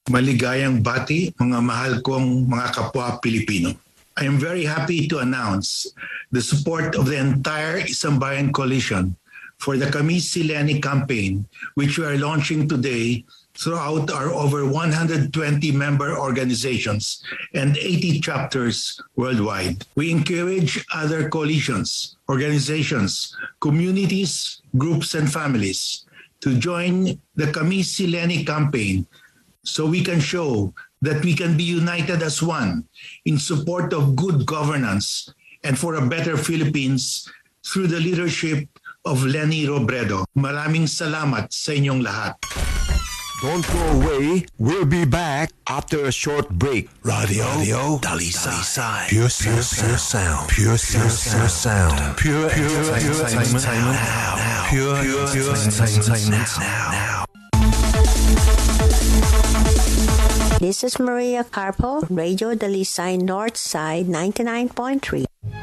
Maligayang bati, mga mahal kong mga kapwa Pilipino. I am very happy to announce the support of the entire Isang Bayan Coalition for the Kami Sileni campaign, which we are launching today throughout our over 120 member organizations and 80 chapters worldwide. We encourage other coalitions, organizations, communities, groups, and families to join the Kami Sileni campaign so we can show that we can be united as one in support of good governance and for a better Philippines through the leadership of Leni Robredo. Maraming salamat sa inyong lahat. Don't go away. We'll be back after a short break. Radio Dalisay. Pure sound. Pure sound. Pure entertainment now. Pure entertainment now. This is Maria Carpo, Radio Dalisay Northside 99.3.